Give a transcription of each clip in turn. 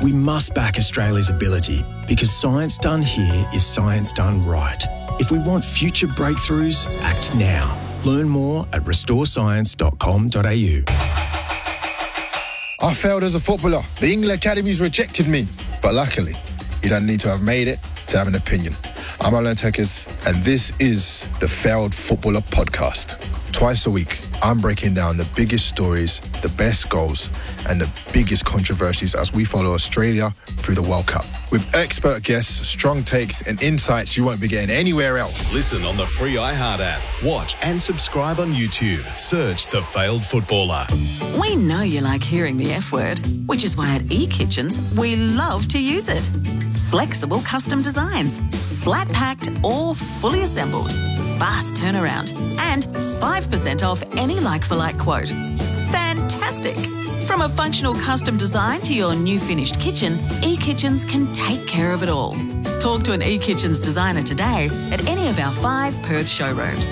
We must back Australia's ability because science done here is science done right. If we want future breakthroughs, act now. Learn more at restorescience.com.au. I failed as a footballer. The England Academies rejected me. But luckily, you don't need to have made it to have an opinion. I'm Alan Tekers, and this is the Failed Footballer Podcast. Twice a week, I'm breaking down the biggest stories, the best goals, and the biggest controversies as we follow Australia through the World Cup. With expert guests, strong takes, and insights you won't be getting anywhere else. Listen on the free iHeart app. Watch and subscribe on YouTube. Search The Failed Footballer. We know you like hearing the F word, which is why at eKitchens, we love to use it. Flexible custom designs, flat packed or fully assembled, fast turnaround, and 5% off any like-for-like quote. Fantastic! From a functional custom design to your new finished kitchen, eKitchens can take care of it all. Talk to an eKitchens designer today at any of our 5 Perth showrooms.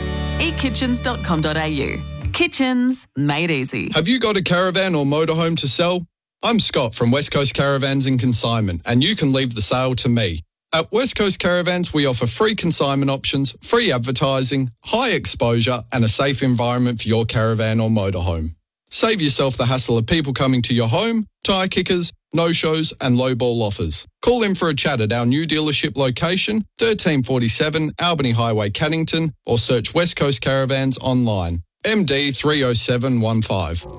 ekitchens.com.au. Kitchens made easy. Have you got a caravan or motorhome to sell? I'm Scott from West Coast Caravans and Consignment, and you can leave the sale to me. At West Coast Caravans, we offer free consignment options, free advertising, high exposure, and a safe environment for your caravan or motorhome. Save yourself the hassle of people coming to your home, tyre kickers, no-shows, and low-ball offers. Call in for a chat at our new dealership location, 1347 Albany Highway, Cannington, or search West Coast Caravans online. MD 30715.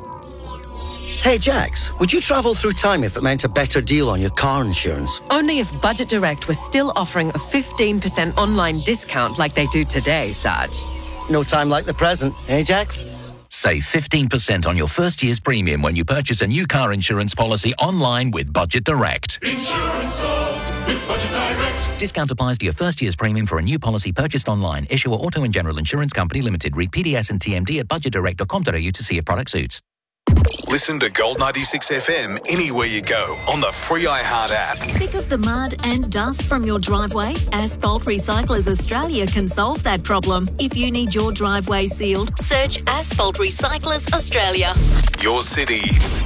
Hey Jax, would you travel through time if it meant a better deal on your car insurance? Only if Budget Direct was still offering a 15% online discount like they do today, Sarge. No time like the present, eh Jax? Save 15% on your first year's premium when you purchase a new car insurance policy online with Budget Direct. Insurance solved with Budget Direct. Discount applies to your first year's premium for a new policy purchased online. Issuer Auto and General Insurance Company Limited. Read PDS and TMD at budgetdirect.com.au to see if product suits. Listen to Gold 96 FM anywhere you go on the free iHeart app. Sick of the mud and dust from your driveway? Asphalt Recyclers Australia can solve that problem. If you need your driveway sealed, search Asphalt Recyclers Australia. Your city,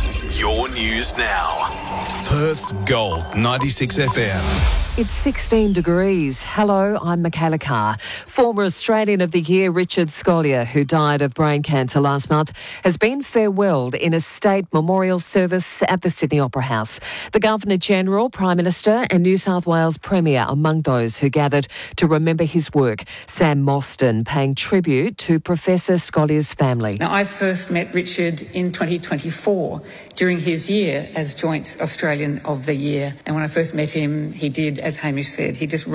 your news now. Perth's Gold 96 FM. It's 16 degrees. Hello, I'm Michaela Carr. Former Australian of the Year Richard Scolyer, who died of brain cancer last month, has been farewelled in a state memorial service at the Sydney Opera House. The Governor-General, Prime Minister and New South Wales Premier among those who gathered to remember his work. Sam Mostyn paying tribute to Professor Scolyer's family. Now, I first met Richard in 2024 during his year as Joint Australian of the Year. And when I first met him, he did, as Hamish said, he just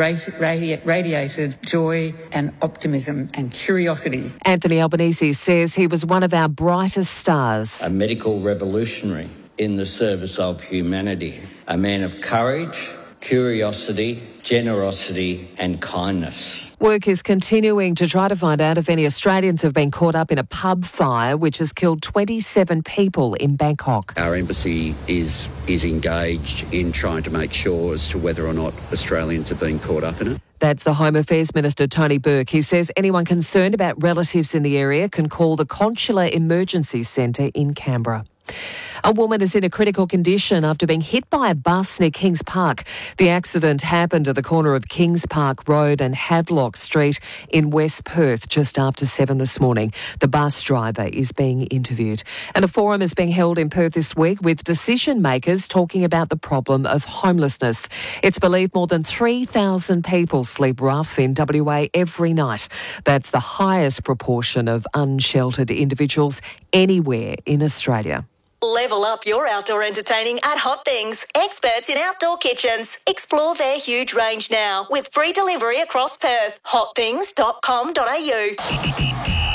radiated joy and optimism and curiosity. Anthony Albanese says he was one of our brightest stars. A medical revolutionary in the service of humanity. A man of courage, curiosity, generosity and kindness. Work is continuing to try to find out if any Australians have been caught up in a pub fire which has killed 27 people in Bangkok. Our embassy is engaged in trying to make sure as to whether or not Australians have been caught up in it. That's the Home Affairs Minister Tony Burke. He says anyone concerned about relatives in the area can call the Consular Emergency Centre in Canberra. A woman is in a critical condition after being hit by a bus near Kings Park. The accident happened at the corner of Kings Park Road and Havelock Street in West Perth just after 7 this morning. The bus driver is being interviewed. And a forum is being held in Perth this week with decision makers talking about the problem of homelessness. It's believed more than 3,000 people sleep rough in WA every night. That's the highest proportion of unsheltered individuals anywhere in Australia. Level up your outdoor entertaining at Hot Things, experts in outdoor kitchens. Explore their huge range now with free delivery across Perth. hotthings.com.au.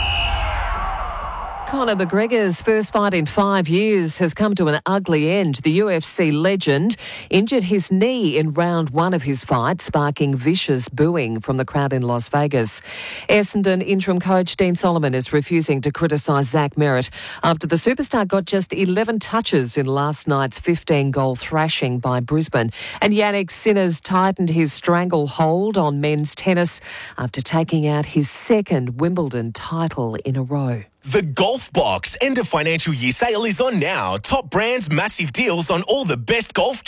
Conor McGregor's first fight in 5 years has come to an ugly end. The UFC legend injured his knee in round one of his fight, sparking vicious booing from the crowd in Las Vegas. Essendon interim coach Dean Solomon is refusing to criticise Zach Merritt after the superstar got just 11 touches in last night's 15-goal thrashing by Brisbane. And Yannick Sinner's tightened his stranglehold on men's tennis after taking out his second Wimbledon title in a row. The Golf Box end of financial year sale is on now. Top brands, massive deals on all the best golf